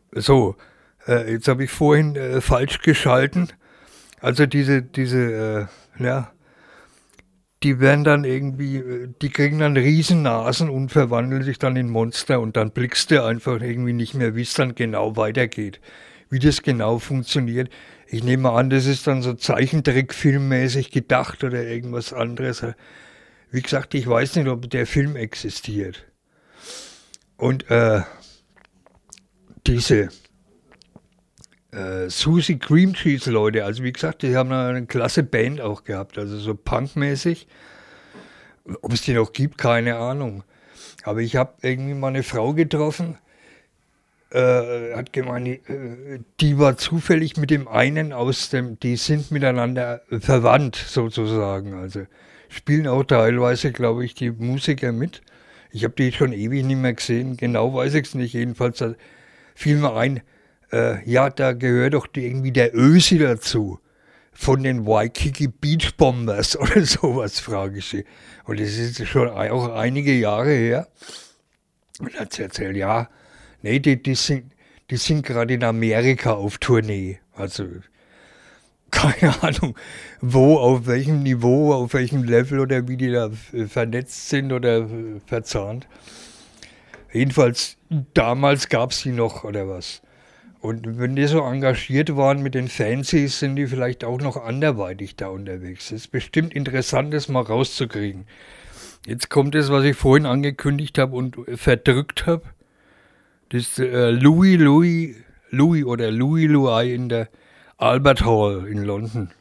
So, jetzt habe ich vorhin falsch geschalten. Also ja, die werden dann irgendwie, die kriegen dann Riesennasen und verwandeln sich dann in Monster und dann blickst du einfach irgendwie nicht mehr, wie es dann genau weitergeht. Wie das genau funktioniert. Ich nehme an, das ist dann so Zeichentrickfilmmäßig gedacht oder irgendwas anderes. Wie gesagt, ich weiß nicht, ob der Film existiert. Und diese Susie Cream Cheese Leute, also wie gesagt, die haben eine klasse Band auch gehabt, also so punkmäßig. Ob es die noch gibt, keine Ahnung. Aber ich habe irgendwie mal eine Frau getroffen, hat gemeint, die war zufällig mit dem einen aus dem, die sind miteinander verwandt sozusagen. Also spielen auch teilweise, glaube ich, die Musiker mit. Ich habe die schon ewig nicht mehr gesehen, genau weiß ich es nicht. Jedenfalls fiel mir ein, ja, da gehört doch irgendwie der Ösi dazu. Von den Waikiki Beach Bombers oder sowas, frage ich sie. Und das ist schon auch einige Jahre her. Und dann hat sie erzählt, ja, nee, die sind gerade in Amerika auf Tournee. Also keine Ahnung, wo, auf welchem Niveau, auf welchem Level oder wie die da vernetzt sind oder verzahnt. Jedenfalls, damals gab es die noch oder was. Und wenn die so engagiert waren mit den Fancies, sind die vielleicht auch noch anderweitig da unterwegs. Es ist bestimmt interessant, das mal rauszukriegen. Jetzt kommt es, was ich vorhin angekündigt habe und verdrückt habe. Das Louis oder Louis in der Albert Hall in London.